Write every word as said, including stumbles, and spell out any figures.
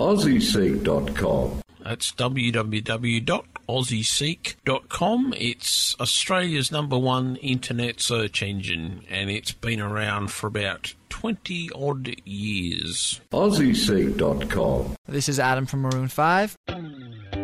aussie seek dot com. That's w w w dot aussie seek dot com. It's Australia's number one internet search engine, and it's been around for about twenty odd years. aussie seek dot com. This is Adam from Maroon five.